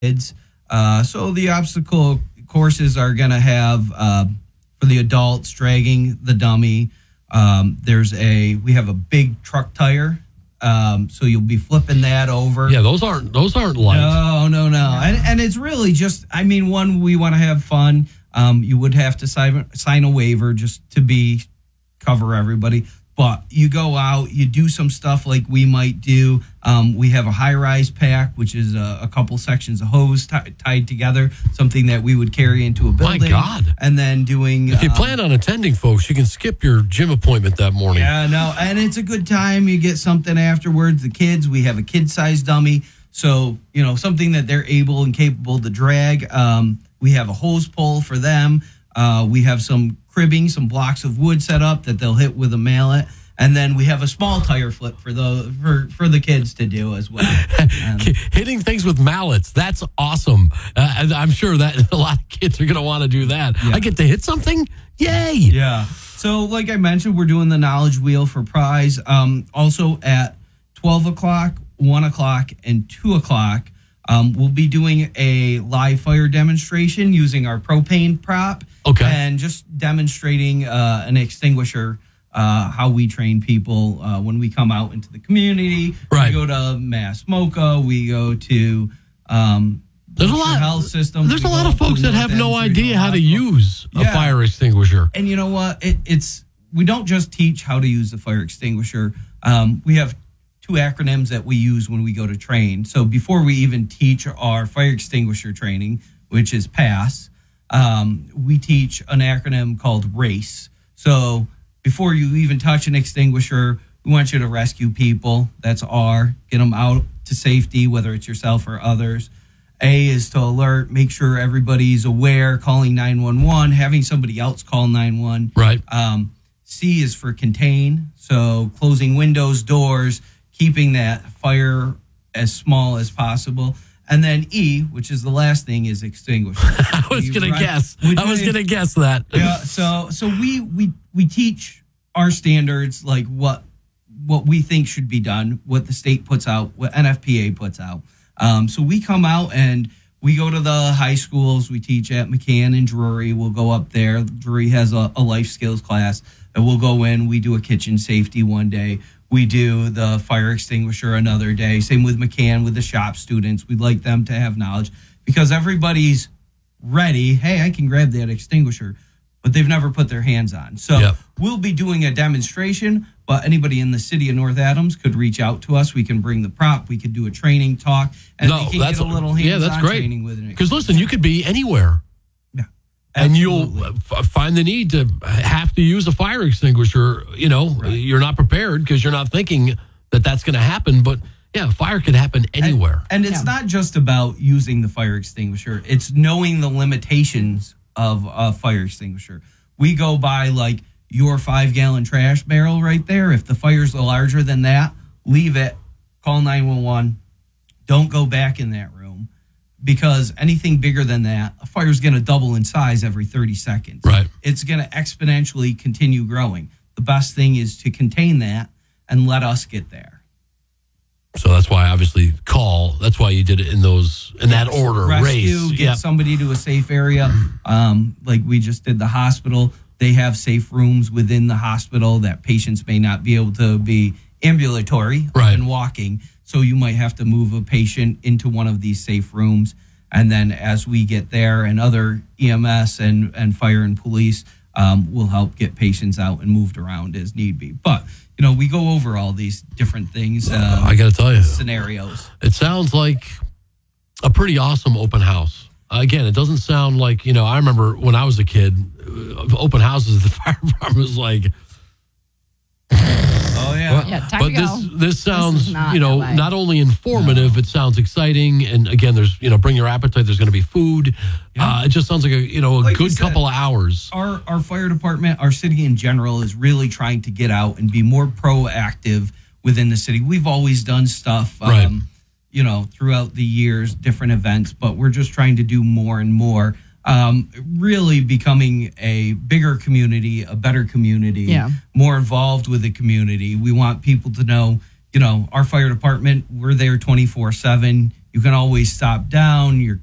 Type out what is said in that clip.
kids. So the obstacle courses are going to have for the adults dragging the dummy. We have a big truck tire. So you'll be flipping that over. Yeah, those aren't light. No. And it's really just, one, we want to have fun. You would have to sign a waiver just to cover everybody. But you go out, you do some stuff like we might do. We have a high-rise pack, which is a couple sections of hose tied together, something that we would carry into a building. My God. And then doing... If you plan on attending, folks, you can skip your gym appointment that morning. Yeah, no, and it's a good time. You get something afterwards. The kids, we have a kid-sized dummy, so, something that they're able and capable to drag. We have a hose pole for them. We have some cribbing, some blocks of wood set up that they'll hit with a mallet. And then we have a small tire flip for the kids to do as well. Hitting things with mallets, that's awesome. And I'm sure that a lot of kids are going to want to do that. Yeah. I get to hit something? Yay! Yeah. So like I mentioned, we're doing the knowledge wheel for prize. Also at 12 o'clock, 1 o'clock, and 2 o'clock, we'll be doing a live fire demonstration using our propane prop. Okay. And just demonstrating an extinguisher, how we train people when we come out into the community. Right. We go to Mass Mocha. We go to there's a lot health system. There's a lot of folks that have no idea how to use a fire extinguisher. And you know what? We don't just teach how to use the fire extinguisher. We have two acronyms that we use when we go to train. So before we even teach our fire extinguisher training, which is PASS, we teach an acronym called RACE. So before you even touch an extinguisher, we want you to rescue people. That's R. Get them out to safety, whether it's yourself or others. A is to alert, make sure everybody's aware, calling 911, having somebody else call 911. Right. C is for contain, so closing windows, doors, keeping that fire as small as possible. And then E, which is the last thing, is extinguish. I was going to guess. I was going to guess that. Yeah. So we teach our standards, like what we think should be done, what the state puts out, what NFPA puts out. So we come out and we go to the high schools. We teach at McCann and Drury. We'll go up there. Drury has a life skills class, and we'll go in. We do a kitchen safety one day. We do the fire extinguisher another day. Same with McCann, with the shop students. We'd like them to have knowledge because everybody's ready. Hey, I can grab that extinguisher, but they've never put their hands on. So We'll be doing a demonstration, but anybody in the city of North Adams could reach out to us. We can bring the prop. We could do a training talk, and they can get a little hands-on training with it. Because listen, you could be anywhere. And you'll find the need to have to use a fire extinguisher. You're not prepared because you're not thinking that that's going to happen. But, fire could happen anywhere. And it's not just about using the fire extinguisher. It's knowing the limitations of a fire extinguisher. We go by, like, your 5-gallon trash barrel right there. If the fire's larger than that, leave it. Call 911. Don't go back in that room. Because anything bigger than that, a fire's going to double in size every 30 seconds. Right. It's going to exponentially continue growing. The best thing is to contain that and let us get there. So that's why, obviously, call. That's why you did it in that order. Rescue, race. Get somebody to a safe area. Like we just did the hospital. They have safe rooms within the hospital that patients may not be able to be ambulatory and walking. So you might have to move a patient into one of these safe rooms. And then as we get there, and other EMS and fire and police will help get patients out and moved around as need be. But, we go over all these different things. I got to tell you. Scenarios. It sounds like a pretty awesome open house. Again, it doesn't sound like, I remember when I was a kid, open houses at the fire department was like... Oh, yeah. But this sounds, not only informative, it sounds exciting. And again, there's, bring your appetite. There's going to be food. It just sounds like a good couple of hours. Our fire department, our city in general, is really trying to get out and be more proactive within the city. We've always done stuff, throughout the years, different events, but we're just trying to do more and more. Really becoming a bigger community, a better community, more involved with the community. We want people to know, our fire department, we're there 24/7. You can always stop down. Your